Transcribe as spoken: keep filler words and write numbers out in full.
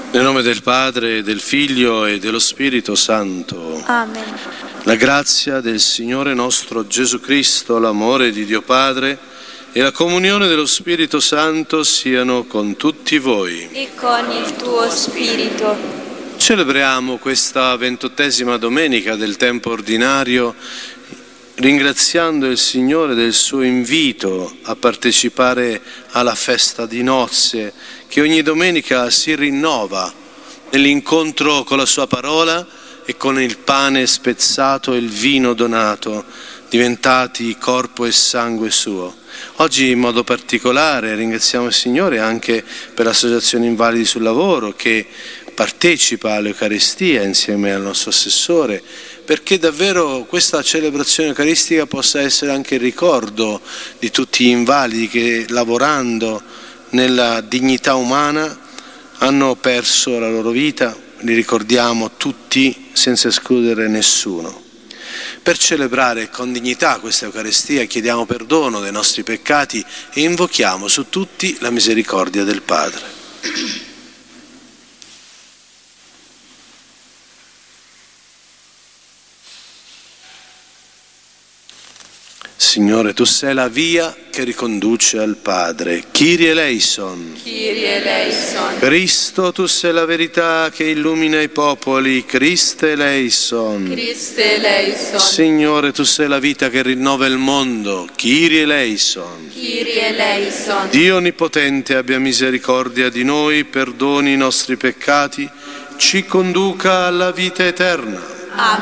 Nel nome del Padre, del Figlio e dello Spirito Santo. Amen. La grazia del Signore nostro Gesù Cristo, l'amore di Dio Padre e la comunione dello Spirito Santo siano con tutti voi. E con il tuo spirito. Celebriamo questa ventottesima domenica del tempo ordinario ringraziando il Signore del suo invito a partecipare alla festa di nozze che ogni domenica si rinnova nell'incontro con la sua parola e con il pane spezzato e il vino donato, diventati corpo e sangue suo. Oggi in modo particolare ringraziamo il Signore anche per l'Associazione Invalidi sul Lavoro che partecipa all'Eucaristia insieme al nostro assessore, perché davvero questa celebrazione eucaristica possa essere anche il ricordo di tutti gli invalidi che lavorando nella dignità umana hanno perso la loro vita, li ricordiamo tutti senza escludere nessuno. Per celebrare con dignità questa Eucaristia chiediamo perdono dei nostri peccati e invochiamo su tutti la misericordia del Padre. Signore, tu sei la via che riconduce al Padre. Kyrie eleison. Kyrie eleison. Cristo, tu sei la verità che illumina i popoli. Christe eleison. Christe eleison. Signore, tu sei la vita che rinnova il mondo. Kyrie eleison. Kyrie eleison. Dio Onnipotente abbia misericordia di noi, perdoni i nostri peccati, ci conduca alla vita eterna. Amen.